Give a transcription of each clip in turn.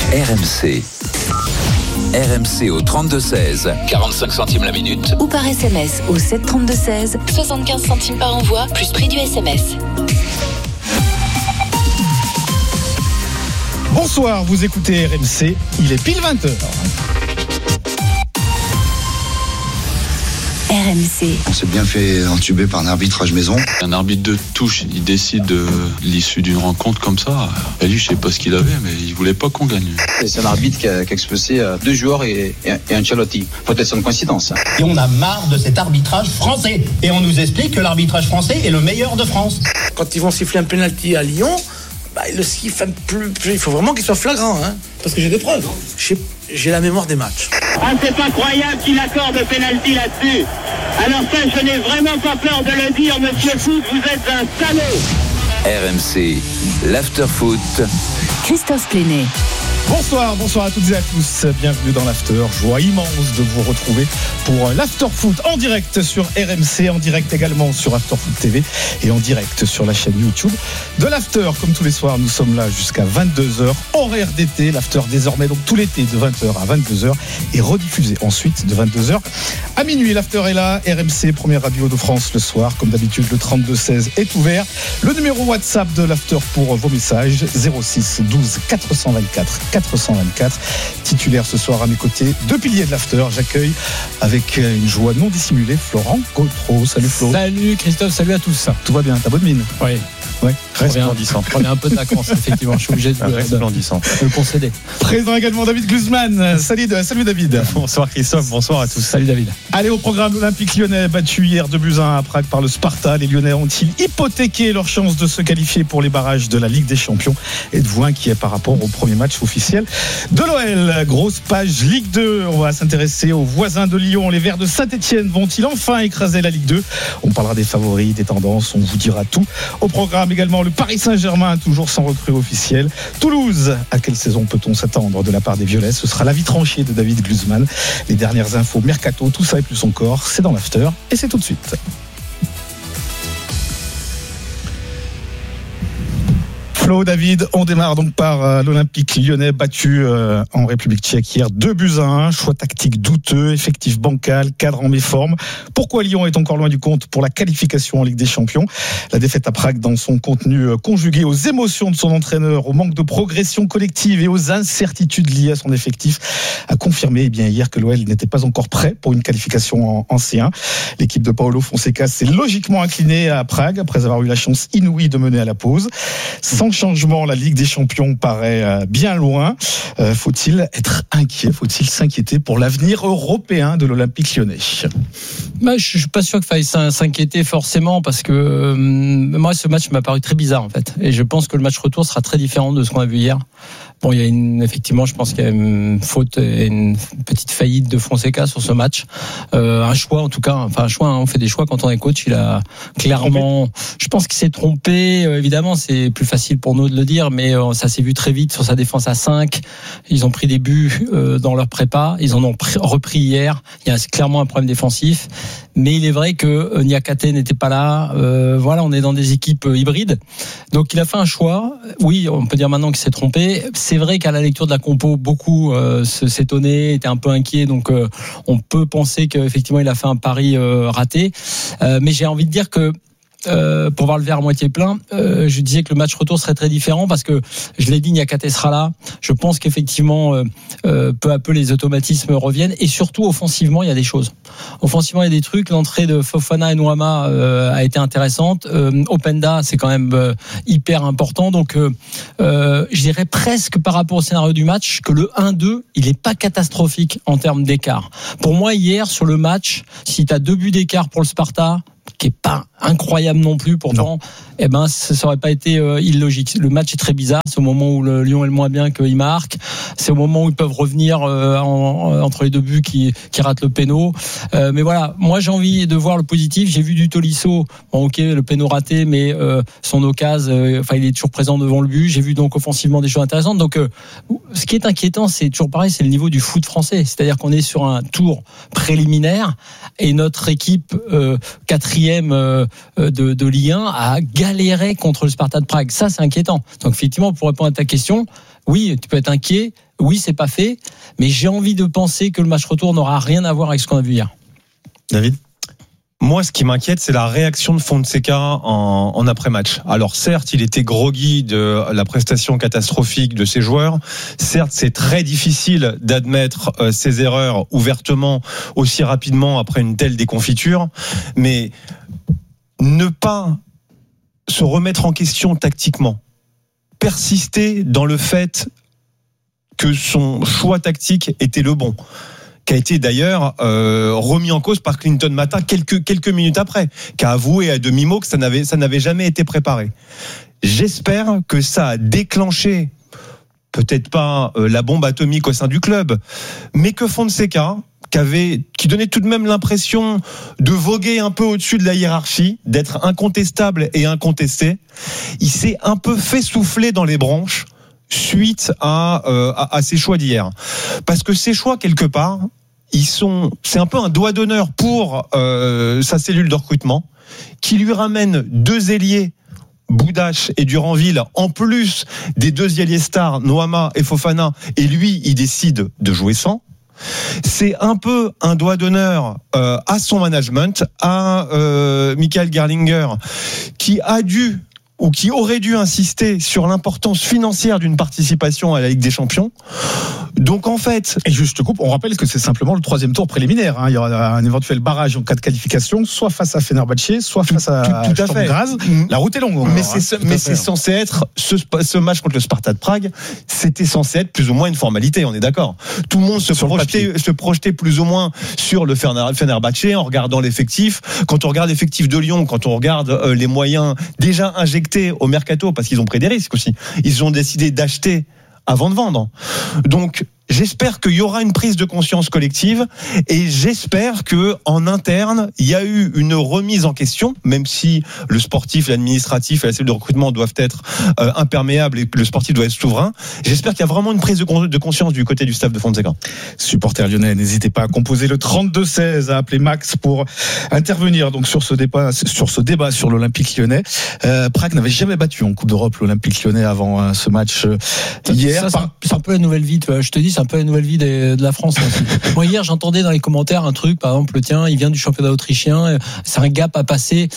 RMC. RMC au 32-16, 45 centimes la minute. Ou par SMS au 732-16, 75 centimes par envoi, plus prix du SMS. Bonsoir, vous écoutez RMC, il est pile 20h. RMC. On s'est bien fait entuber par un arbitrage maison. Un arbitre de touche, il décide de l'issue d'une rencontre comme ça. Et lui, je sais pas ce qu'il avait, mais il voulait pas qu'on gagne. C'est un arbitre qui a expulsé 2 joueurs et Ancelotti. Peut-être une coïncidence. Et on a marre de cet arbitrage français. Et on nous explique que l'arbitrage français est le meilleur de France. Quand ils vont siffler un penalty à Lyon, ils le sifflent plus. Il faut vraiment qu'il soit flagrant, parce que j'ai des preuves. J'ai la mémoire des matchs. Ah, c'est incroyable qu'il accorde le penalty là-dessus. Alors ça, je n'ai vraiment pas peur de le dire, monsieur Foot, vous êtes un salaud. RMC, l'after-foot. Christophe Plénet. Bonsoir à toutes et à tous, bienvenue dans l'After, joie immense de vous retrouver pour l'After Foot en direct sur RMC, en direct également sur After Foot TV et en direct sur la chaîne YouTube de l'After. Comme tous les soirs, nous sommes là jusqu'à 22h, horaire d'été, l'After désormais donc tout l'été de 20h à 22h et rediffusé ensuite de 22h à minuit. L'After est là, RMC, première radio de France le soir, comme d'habitude le 32-16 est ouvert, le numéro WhatsApp de l'After pour vos messages 06 12 424, titulaire ce soir à mes côtés, 2 piliers de l'After. J'accueille avec une joie non dissimulée Florent Gautreau. Salut Flo. Salut Christophe, salut à tous. Tout va bien, t'as bonne mine? Oui. Resplendissant. On est un peu de vacances, effectivement. Je suis obligé de me concéder. Présent également David Guzman. Salut David. Bonsoir Christophe, bonsoir à tous. Salut David. Allez, au programme, l'Olympique Lyonnais battu hier 2-1 à Prague par le Sparta. Les Lyonnais ont-ils hypothéqué leur chance de se qualifier pour les barrages de la Ligue des Champions? Êtes-vous inquiet par rapport au premier match officiel de l'OL? Grosse page Ligue 2. On va s'intéresser aux voisins de Lyon. Les Verts de Saint-Etienne vont-ils enfin écraser la Ligue 2? On parlera des favoris, des tendances, on vous dira tout. Au programme également le Paris Saint-Germain, toujours sans recrue officielle. Toulouse, à quelle saison peut-on s'attendre de la part des Violets? Ce sera l'avis tranché de David Guzman. Les dernières infos mercato, tout ça et plus encore, c'est dans l'After et c'est tout de suite. Flo, David, on démarre donc par l'Olympique Lyonnais battu en République tchèque hier 2-1, choix tactique douteux, effectif bancal, cadre en méforme. Pourquoi Lyon est encore loin du compte pour la qualification en Ligue des Champions? La défaite à Prague dans son contenu conjugué aux émotions de son entraîneur, au manque de progression collective et aux incertitudes liées à son effectif a confirmé hier que l'OL n'était pas encore prêt pour une qualification en C1. L'équipe de Paulo Fonseca s'est logiquement inclinée à Prague après avoir eu la chance inouïe de mener à la pause. Sans changement, la Ligue des Champions paraît bien loin. Faut-il être inquiet? Faut-il s'inquiéter pour l'avenir européen de l'Olympique Lyonnais? Je suis pas sûr qu'il faille s'inquiéter forcément parce que moi ce match m'a paru très bizarre en fait. Et je pense que le match retour sera très différent de ce qu'on a vu hier. Bon, il y a effectivement, je pense qu'il y a une faute et une petite faillite de Fonseca sur ce match. Un choix, en tout cas, on fait des choix quand on est coach. Il a clairement, je pense qu'il s'est trompé. Évidemment, c'est plus facile pour nous de le dire, mais ça s'est vu très vite sur sa défense à 5. Ils ont pris des buts dans leur prépa. Ils en ont repris hier. Il y a clairement un problème défensif. Mais il est vrai que Niakate n'était pas là. On est dans des équipes hybrides. Donc, il a fait un choix. Oui, on peut dire maintenant qu'il s'est trompé. C'est vrai qu'à la lecture de la compo, beaucoup s'étonnaient, étaient un peu inquiets. Donc, on peut penser qu'effectivement, il a fait un pari raté. Mais j'ai envie de dire que pour voir le verre à moitié plein, je disais que le match retour serait très différent parce que, je l'ai dit, Niakate sera là. Je pense qu'effectivement, peu à peu, les automatismes reviennent et surtout, offensivement, il y a des choses. Offensivement, il y a des trucs. L'entrée de Fofana et Nuama a été intéressante. Openda, c'est quand même hyper important. Donc, je dirais presque par rapport au scénario du match que le 1-2, il n'est pas catastrophique en termes d'écart. Pour moi, hier, sur le match, si tu as 2 buts d'écart pour le Sparta, qui est pas incroyable non plus pourtant, ça aurait pas été illogique. Le match est très bizarre, c'est au moment où le Lyon est le moins bien qu'il marque, c'est au moment où ils peuvent revenir entre les 2 buts qui ratent le péno. Mais voilà, moi j'ai envie de voir le positif. J'ai vu du Tolisso, le péno raté, mais son occasion, il est toujours présent devant le but. J'ai vu donc offensivement des choses intéressantes. Donc ce qui est inquiétant, c'est toujours pareil, c'est le niveau du foot français. C'est-à-dire qu'on est sur un tour préliminaire et notre équipe 4e de Ligue 1 a galéré contre le Sparta de Prague. Ça, c'est inquiétant. Donc, effectivement, pour répondre à ta question, oui, tu peux être inquiet. Oui, c'est pas fait. Mais j'ai envie de penser que le match retour n'aura rien à voir avec ce qu'on a vu hier. David ? Moi, ce qui m'inquiète, c'est la réaction de Fonseca en après-match. Alors, certes, il était groggy de la prestation catastrophique de ses joueurs. Certes, c'est très difficile d'admettre ses erreurs ouvertement aussi rapidement après une telle déconfiture. Mais ne pas se remettre en question tactiquement, persister dans le fait que son choix tactique était le bon, qui a été d'ailleurs remis en cause par Clinton Mata quelques minutes après, qui a avoué à demi-mot que ça n'avait jamais été préparé. J'espère que ça a déclenché, peut-être pas la bombe atomique au sein du club, mais que Fonseca, qui donnait tout de même l'impression de voguer un peu au-dessus de la hiérarchie, d'être incontestable et incontesté, il s'est un peu fait souffler dans les branches suite à ses choix d'hier. Parce que ces choix, quelque part, c'est un peu un doigt d'honneur pour sa cellule de recrutement, qui lui ramène 2 ailiers, Boudache et Duranville, en plus des 2 ailiers stars, Noama et Fofana, et lui, il décide de jouer sans. C'est un peu un doigt d'honneur à son management, à Michael Gerlinger, qui aurait dû insister sur l'importance financière d'une participation à la Ligue des Champions. Donc en fait... Et juste coupe, on rappelle que c'est simplement le 3e tour préliminaire. Il y aura un éventuel barrage en cas de qualification, soit face à Fenerbahçe, soit face à Sturm Graz. La route est longue. Mais c'est censé être, ce match contre le Sparta de Prague, c'était censé être plus ou moins une formalité, on est d'accord. Tout le monde se projetait plus ou moins sur le Fenerbahçe en regardant l'effectif. Quand on regarde l'effectif de Lyon, quand on regarde les moyens déjà injectés au mercato, parce qu'ils ont pris des risques aussi. Ils ont décidé d'acheter avant de vendre. Donc, j'espère qu'il y aura une prise de conscience collective et j'espère que en interne, il y a eu une remise en question, même si le sportif, l'administratif et la cellule de recrutement doivent être imperméables et que le sportif doit être souverain. J'espère qu'il y a vraiment une prise de conscience du côté du staff de Fonseca. Supporters lyonnais, n'hésitez pas à composer le 32-16, à appeler Max pour intervenir donc sur ce débat sur l'Olympique lyonnais. Prague n'avait jamais battu en Coupe d'Europe l'Olympique lyonnais avant ce match hier. Ça, c'est un peu la nouvelle vie, je te dis, c'est un peu la nouvelle vie de la France aussi. Moi hier j'entendais dans les commentaires un truc, par exemple, tiens, il vient du championnat autrichien, c'est un gap à passer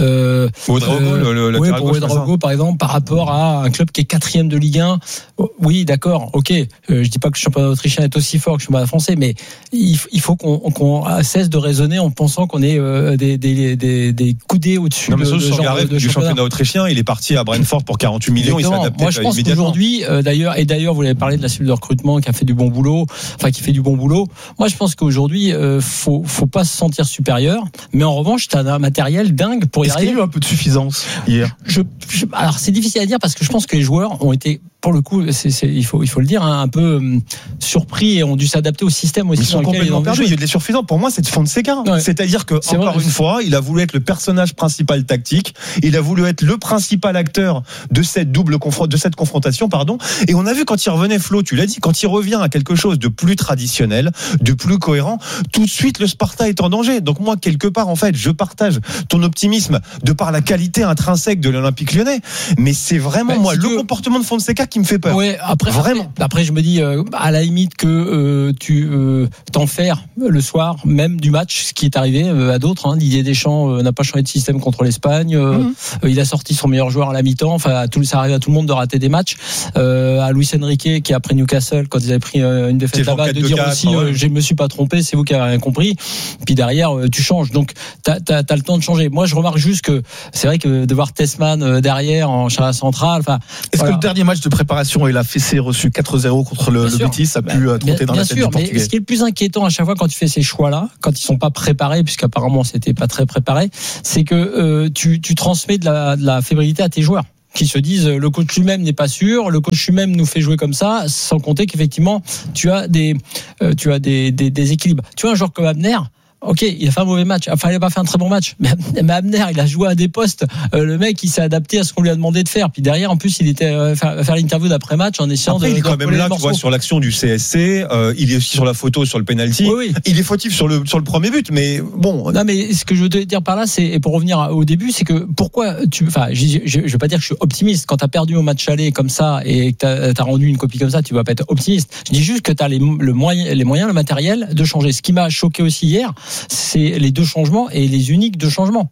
pour Ouedraogo par exemple, par rapport à un club qui est 4e de Ligue 1. Oui, d'accord, ok, je dis pas que le championnat autrichien est aussi fort que le championnat français, mais il faut qu'on cesse de raisonner en pensant qu'on est des coudées au-dessus du championnat autrichien. Il est parti à Brentford pour 48 millions. Exactement. Il s'adapte moi je pense qu'aujourd'hui, d'ailleurs vous avez parlé de la cellule de recrutement qui fait du bon boulot. Moi, je pense qu'aujourd'hui, faut pas se sentir supérieur, mais en revanche, tu as un matériel dingue pour y arriver. Est-ce qu'il y a eu un peu de suffisance hier ? Alors, c'est difficile à dire parce que je pense que les joueurs ont été, pour le coup, il faut le dire, un peu surpris et ont dû s'adapter au système aussi. Ils sont complètement perdus. Il y a des suffisants. Pour moi, c'est de Fonseca. Ouais. C'est-à-dire que, encore une fois, il a voulu être le personnage principal tactique. Il a voulu être le principal acteur de cette confrontation, pardon. Et on a vu quand il revenait, Flo, tu l'as dit, quand il revient à quelque chose de plus traditionnel, de plus cohérent, tout de suite, le Sparta est en danger. Donc moi, quelque part, en fait, je partage ton optimisme de par la qualité intrinsèque de l'Olympique lyonnais. Mais c'est vraiment, le comportement de Fonseca qui me fait peur. Ouais, après, je me dis, à la limite que tu t'enfermes le soir même du match, ce qui est arrivé à d'autres. Didier Deschamps n'a pas changé de système contre l'Espagne. Il a sorti son meilleur joueur à la mi-temps. Enfin, ça arrive à tout le monde de rater des matchs. À Luis Enrique, qui après Newcastle, quand ils avaient pris une défaite là-bas, de dire aussi, je me suis pas trompé, c'est vous qui avez rien compris. Puis derrière, tu changes. Donc, t'as le temps de changer. Moi, je remarque juste que c'est vrai que de voir Tessman derrière en charnière centrale. Est-ce que le dernier match de préparation et la fessée reçue 4-0 contre le Betis a pu trotter dans la tête du Portugais? Mais ce qui est le plus inquiétant à chaque fois quand tu fais ces choix-là, quand ils sont pas préparés, puisqu'apparemment c'était pas très préparé, c'est que tu transmets de la fébrilité à tes joueurs, qui se disent le coach lui-même n'est pas sûr, le coach lui-même nous fait jouer comme ça, sans compter qu'effectivement tu as des équilibres. Tu vois un joueur comme Abner, ok, il a fait un mauvais match. Enfin, il a pas fait un très bon match. Mais Abner, il a joué à des postes. Le mec, il s'est adapté à ce qu'on lui a demandé de faire. Puis derrière, en plus, il était faire l'interview d'après match en essayant Après, de. il est quand même là, tu vois, sur l'action du CSC. Il est aussi sur la photo, sur le penalty. Oui. Il est fautif sur le premier but, mais bon. Non, mais ce que je veux te dire par là, c'est, et pour revenir au début, c'est que pourquoi enfin, je veux pas dire que je suis optimiste. Quand t'as perdu au match aller comme ça et que t'as rendu une copie comme ça, tu vas pas être optimiste. Je dis juste que t'as les moyens, le matériel de changer. Ce qui m'a choqué aussi hier, c'est les 2 changements et les uniques 2 changements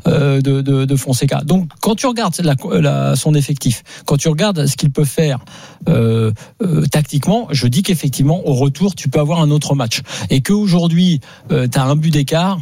de Fonseca. Donc, quand tu regardes son effectif, quand tu regardes ce qu'il peut faire tactiquement, je dis qu'effectivement, au retour, tu peux avoir un autre match. Et qu'aujourd'hui, t'as un but d'écart.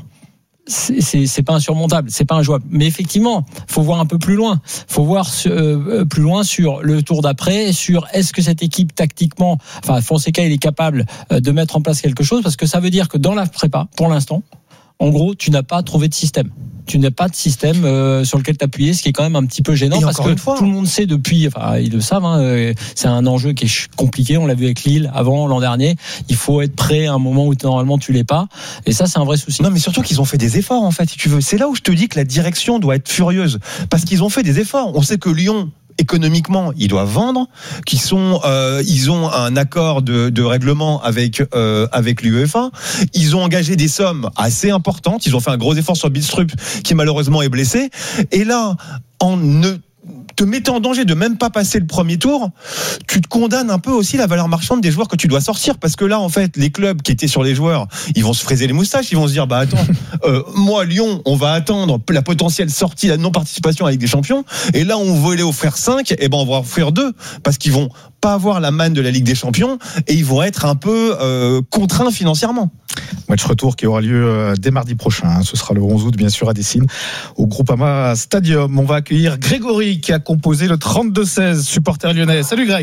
C'est pas insurmontable, c'est pas injouable. Mais effectivement, faut voir un peu plus loin. Faut voir plus loin sur le tour d'après, sur est-ce que cette équipe tactiquement, enfin Fonseca, il est capable de mettre en place quelque chose, parce que ça veut dire que dans la prépa, pour l'instant, en gros, tu n'as pas trouvé de système. Tu n'as pas de système sur lequel t'appuyer, ce qui est quand même un petit peu gênant, parce que tout le monde sait depuis, enfin ils le savent, c'est un enjeu qui est compliqué. On l'a vu avec Lille avant l'an dernier. Il faut être prêt à un moment où normalement tu l'es pas, et ça c'est un vrai souci. Non, mais surtout qu'ils ont fait des efforts en fait, si tu veux. C'est là où je te dis que la direction doit être furieuse, parce qu'ils ont fait des efforts. On sait que Lyon, économiquement, ils doivent vendre, ils ont un accord de règlement avec l'UEFA. Ils ont engagé des sommes assez importantes. Ils ont fait un gros effort sur Bidstrup, qui malheureusement est blessé. Et là, en ne te mettant en danger de même pas passer le premier tour, tu te condamnes un peu aussi la valeur marchande des joueurs que tu dois sortir, parce que là en fait les clubs qui étaient sur les joueurs, ils vont se fraiser les moustaches, ils vont se dire bah attends, moi Lyon, on va attendre la potentielle sortie, la non-participation avec des champions, et là on voulait offrir 5, et ben on va offrir 2, parce qu'ils vont pas avoir la manne de la Ligue des Champions et ils vont être un peu contraints financièrement. Match retour qui aura lieu dès mardi prochain. Ce sera le 11 août, bien sûr, à Dessine, au Groupama Stadium. On va accueillir Grégory qui a composé le 32-16, supporter lyonnais. Salut Greg.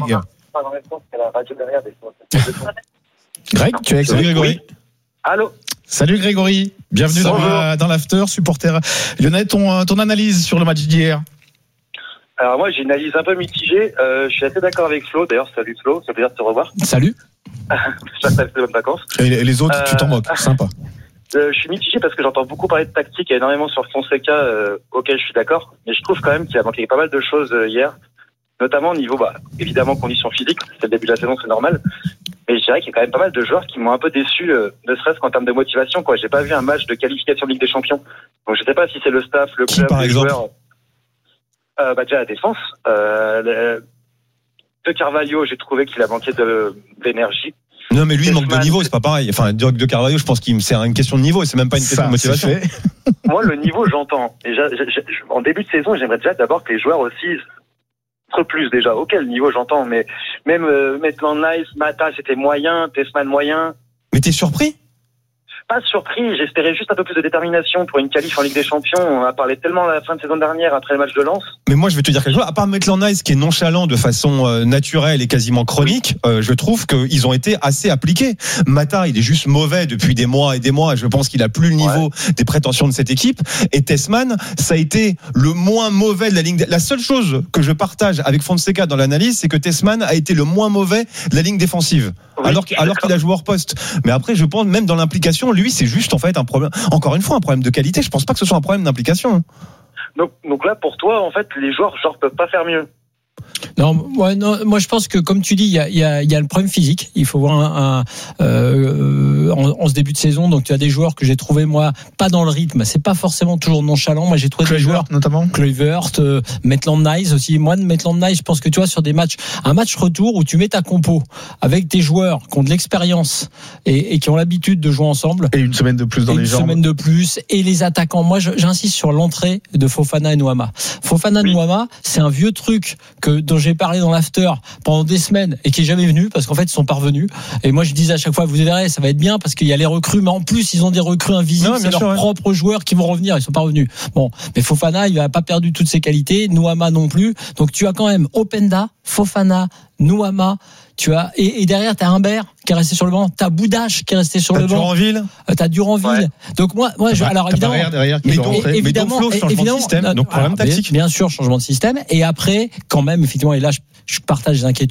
Greg, tu es avec Salut Grégory. Oui. Allô. Salut Grégory. Bienvenue dans l'after, supporter lyonnais. Ton analyse sur le match d'hier. Alors moi j'ai une analyse un peu mitigée. Je suis assez d'accord avec Flo. D'ailleurs salut Flo, ça fait plaisir de te revoir. Salut. J'appelle de bonnes vacances. Et les autres, tu t'en moques, sympa. Je suis mitigé parce que j'entends beaucoup parler de tactique et énormément sur Fonseca, auquel je suis d'accord. Mais je trouve quand même qu'il a manqué pas mal de choses hier, notamment au niveau, évidemment conditions physiques. C'est le début de la saison, c'est normal. Mais je dirais qu'il y a quand même pas mal de joueurs qui m'ont un peu déçu, ne serait-ce qu'en termes de motivation, quoi. J'ai pas vu un match de qualification de Ligue des Champions. Donc je sais pas si c'est le staff, le club, les joueurs. Déjà la défense. De Carvalho, j'ai trouvé qu'il a manqué d'énergie. Non, mais lui, il manque de niveau, c'est pas pareil. Enfin, de Carvalho, je pense que c'est une question de niveau, c'est même pas une question de motivation. Moi, le niveau, j'entends. Et en début de saison, j'aimerais déjà d'abord que les joueurs aussi plus déjà. Ok, le niveau, j'entends, mais même Maitland Nice, Mata, c'était moyen, Tessman moyen. Mais t'es surpris? Pas surpris, j'espérais juste un peu plus de détermination pour une qualif en Ligue des Champions. On a parlé tellement à la fin de saison dernière après le match de Lens. Mais moi, je vais te dire quelque chose. À part Maitland Nice, qui est nonchalant de façon naturelle et quasiment chronique, je trouve qu'ils ont été assez appliqués. Mata, il est juste mauvais depuis des mois et des mois. Je pense qu'il a plus le niveau des prétentions de cette équipe. Et Tessman, ça a été le moins mauvais de la ligne. La seule chose que je partage avec Fonseca dans l'analyse, c'est que Tessman a été le moins mauvais de la ligne défensive. Oui, alors qu'il a joué hors poste. Mais après, je pense, même dans l'implication, lui, c'est juste en fait un problème. Encore une fois, un problème de qualité. Je pense pas que ce soit un problème d'implication. Donc là, pour toi, en fait, les joueurs peuvent pas faire mieux. Non, moi je pense que comme tu dis, il y a le problème physique. Il faut voir en ce début de saison. Donc tu as des joueurs que j'ai trouvé moi pas dans le rythme. C'est pas forcément toujours nonchalant. Moi j'ai trouvé des joueurs notamment Kluivert, Maitland Nice aussi. Moi de Maitland Nice, je pense que tu vois sur des matchs, un match retour où tu mets ta compo avec tes joueurs qui ont de l'expérience et qui ont l'habitude de jouer ensemble. Et une semaine de plus dans les jambes. Une semaine de plus et les attaquants. Moi j'insiste sur l'entrée de Fofana et Nuama. Nuama, c'est un vieux truc dont j'ai parlé dans l'after pendant des semaines et qui est jamais venu parce qu'en fait ils sont pas revenus. Et moi je disais à chaque fois, vous verrez, ça va être bien parce qu'il y a les recrues, mais en plus ils ont des recrues invisibles, c'est leurs propres joueurs qui vont revenir, ils sont pas revenus. Bon, mais Fofana, il a pas perdu toutes ses qualités, Nuama non plus. Donc tu as quand même Openda, Fofana, Nuama, tu as et derrière t'as Humbert qui est resté sur le banc, t'as Boudache qui est resté sur le banc, t'as Duranville. Ouais. Donc moi alors évidemment derrière évidemment changement de système, donc problème tactique. Bien sûr, changement de système et après quand même effectivement et là je partage les inquiétudes